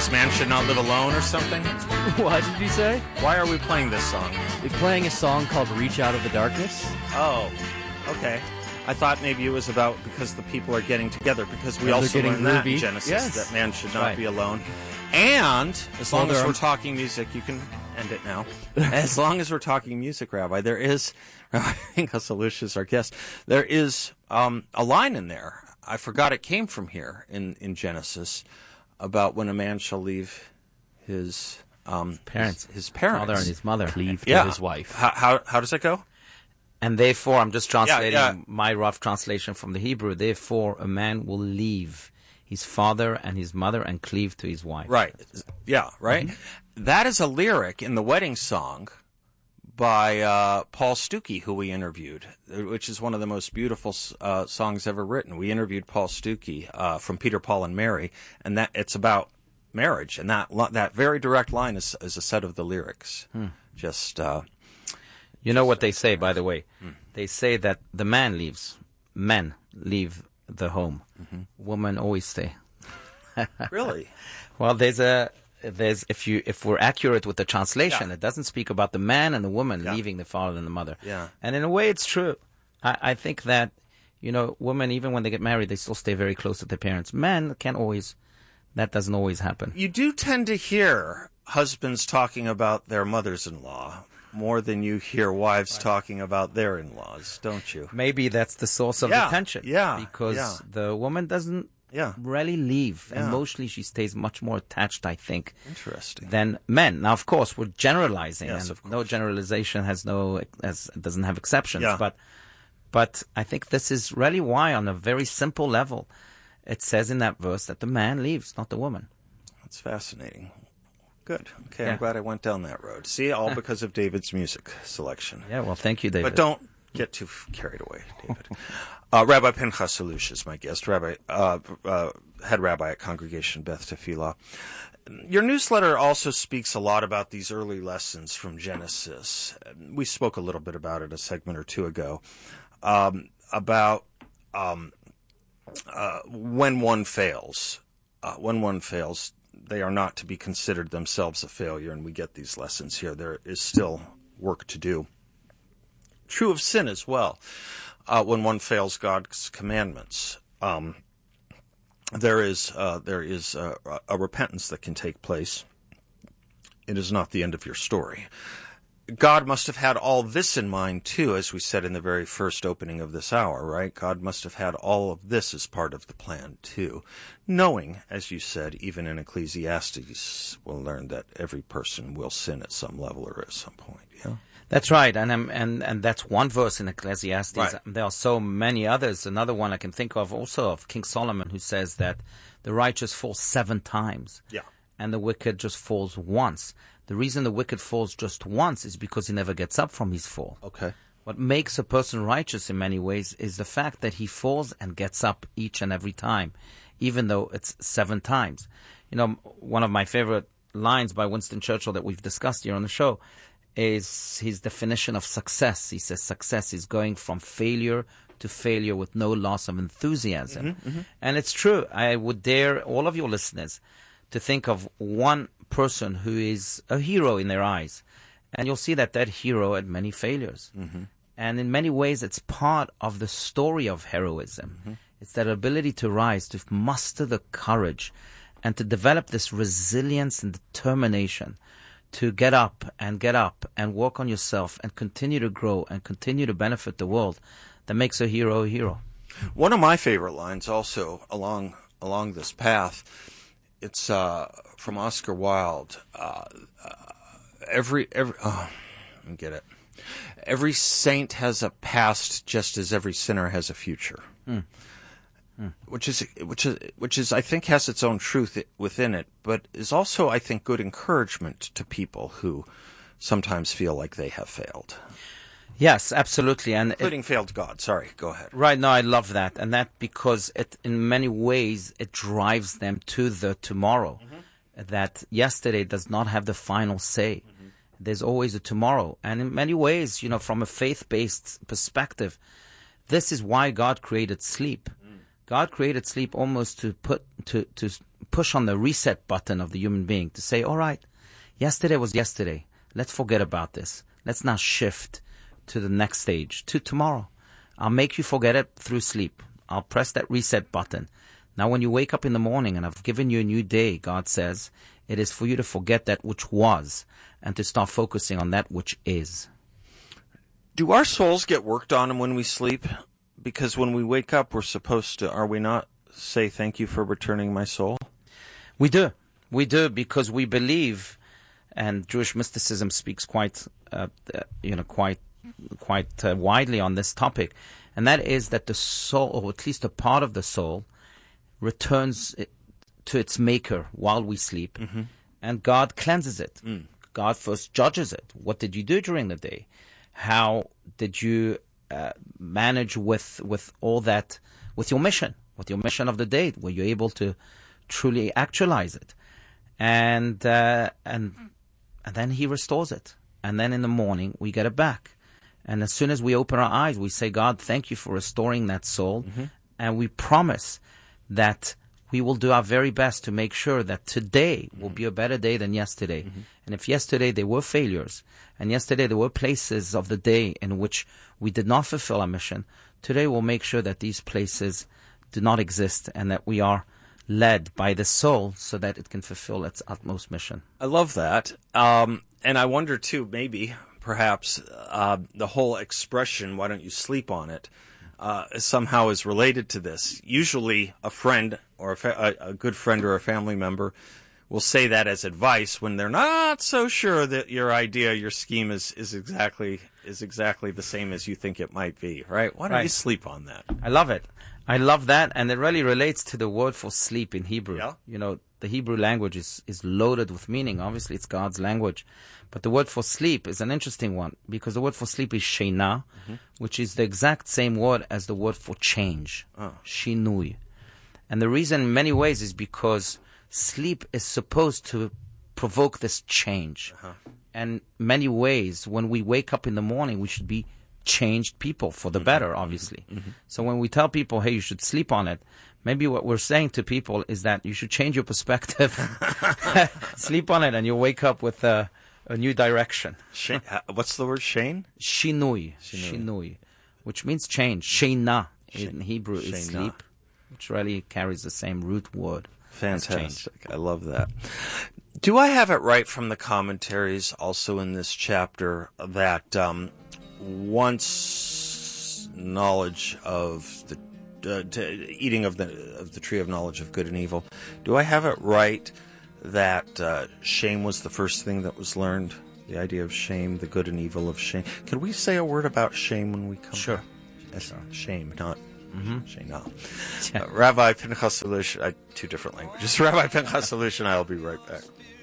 because man should not live alone or something? What did you say? Why are we playing this song? We're playing a song called Reach Out of the Darkness. Oh, okay. I thought maybe it was about because the people are getting together, because we Yeah, also they're learned getting that in groovy. Genesis, Yes. that man should not Right. be alone. And as long as they're- we're talking music, you can end it now. As long as we're talking music, Rabbi, there is, Rabbi Pinchas Allouche is our guest, there is a line in there. I forgot it came from here in Genesis about when a man shall leave his Parents. his parents. Father and his mother. Cleave to Yeah. his wife. How does it go? And therefore, I'm just translating yeah. my rough translation from the Hebrew. Therefore, a man will leave his father and his mother and cleave to his wife. Right. Yeah, right? Mm-hmm. That is a lyric in the wedding song by Paul Stuckey, who we interviewed, which is one of the most beautiful songs ever written. We interviewed Paul Stuckey from Peter, Paul, and Mary, and that it's about marriage. And that very direct line is a set of the lyrics. Just... You know what they say, by the way? They say that the men leave the home. Women always stay. really? Well, if we're accurate with the translation, it doesn't speak about the man and the woman leaving the father and the mother. Yeah. And in a way, it's true. I think that, women, even when they get married, they still stay very close to their parents. Men can't always. That doesn't always happen. You do tend to hear husbands talking about their mothers-in-law more than you hear wives talking about their in-laws, don't you? Maybe that's the source of the tension. Yeah, Because yeah. the woman doesn't really leave. Yeah. Emotionally, she stays much more attached, I think, Interesting. than men. Now, of course, we're generalizing. Yes, and of course. no generalization doesn't have exceptions. Yeah. But I think this is really why, on a very simple level, it says in that verse that the man leaves, not the woman. That's fascinating. Good. Okay, Yeah. I'm glad I went down that road. See, all because of David's music selection. Yeah, well, thank you, David. But don't get too carried away, David. Rabbi Pinchas Allouche is my guest, head rabbi at Congregation Beth Tefillah. Your newsletter also speaks a lot about these early lessons from Genesis. We spoke a little bit about it a segment or two ago, about when one fails. They are not to be considered themselves a failure, and we get these lessons here. There is still work to do. True of sin as well. When one fails God's commandments, there is a repentance that can take place. It is not the end of your story. God must have had all this in mind, too, as we said in the very first opening of this hour, right? God must have had all of this as part of the plan, too. Knowing, as you said, even in Ecclesiastes, we'll learn that every person will sin at some level or at some point, yeah? That's right, and that's one verse in Ecclesiastes. Right. There are so many others. Another one I can think of also of King Solomon, who says that the righteous falls 7 times, and the wicked just falls once. The reason the wicked falls just once is because he never gets up from his fall. Okay. What makes a person righteous in many ways is the fact that he falls and gets up each and every time, even though it's 7 times. One of my favorite lines by Winston Churchill that we've discussed here on the show is his definition of success. He says success is going from failure to failure with no loss of enthusiasm. And it's true. I would dare all of your listeners to think of one person who is a hero in their eyes, and you'll see that hero had many failures. And in many ways, it's part of the story of heroism. It's that ability to rise, to muster the courage, and to develop this resilience and determination to get up and work on yourself and continue to grow and continue to benefit the world that makes a hero a hero. One of my favorite lines also along this path, it's from Oscar Wilde. Every saint has a past, just as every sinner has a future. Which is I think has its own truth within it, but is also I think good encouragement to people who sometimes feel like they have failed. Yes, absolutely, and including failed God. Sorry, go ahead. Right, no, I love that, and that because it, in many ways, it drives them to the tomorrow. That yesterday does not have the final say. There's always a tomorrow, and in many ways, from a faith-based perspective, this is why God created sleep. God created sleep almost to push on the reset button of the human being, to say, all right, yesterday was yesterday. Let's forget about this. Let's now shift to the next stage, to tomorrow. I'll make you forget it through sleep. I'll press that reset button. Now when you wake up in the morning and I've given you a new day, God says, it is for you to forget that which was and to start focusing on that which is. Do our souls get worked on when we sleep? Because when we wake up, we're supposed to, are we not, say thank you for returning my soul? We do. We do, because we believe, and Jewish mysticism speaks quite widely on this topic, and that is that the soul, or at least a part of the soul, returns to its maker while we sleep, and God cleanses it. God first judges it. What did you do during the day? How did you manage with all that, with your mission of the day? Were you able to truly actualize it? And then He restores it. And then in the morning, we get it back. And as soon as we open our eyes, we say, God, thank you for restoring that soul. And we promise that we will do our very best to make sure that today will be a better day than yesterday. And if yesterday there were failures, and yesterday there were places of the day in which we did not fulfill our mission, today we'll make sure that these places do not exist and that we are led by the soul so that it can fulfill its utmost mission. I love that. And I wonder, too, maybe, perhaps, the whole expression, why don't you sleep on it, somehow is related to this. Usually a friend or a good friend or a family member will say that as advice when they're not so sure that your idea, your scheme is exactly the same as you think it might be, right? Why don't you sleep on that? I love it. I love that, and it really relates to the word for sleep in Hebrew. Yeah. You know, the Hebrew language is loaded with meaning. Obviously, it's God's language. But the word for sleep is an interesting one, because the word for sleep is shena, which is the exact same word as the word for change, shinui. And the reason in many ways is because sleep is supposed to provoke this change. And many ways, when we wake up in the morning, we should be changed people for the better, obviously. So when we tell people, hey, you should sleep on it, maybe what we're saying to people is that you should change your perspective, sleep on it, and you'll wake up with a new direction. What's the word, Shane? Shinui, which means change. Shena in Hebrew is sleep, which really carries the same root word. Fantastic. I love that. Do I have it right from the commentaries also in this chapter that once knowledge of the eating of the tree of knowledge of good and evil, do I have it right that shame was the first thing that was learned? The idea of shame, the good and evil of shame. Can we say a word about shame when we come? Sure. Shame, not shame. No. Rabbi Pinchas Elush, two different languages. Rabbi Pinchas Elush and I will be right back.